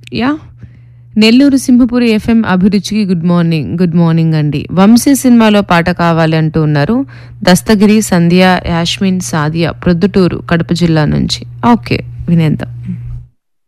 Yeah Nellore Simhapuri FM అభిరుచికి good morning అండి. వంశీ సినిమాలో పాట కావాలి అంటూ ఉన్నారు దస్తగిరి, సంధ్య, యాస్మిన్, సాదియా ప్రొద్దుటూరు కడప జిల్లా నుంచి. ఓకే వినేద్దాం.